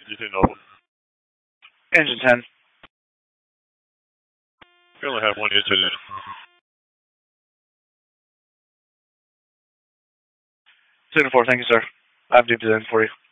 Anything Nova? Engine 10. We only have one incident. Signal 4, thank you, sir. I have deep design for you.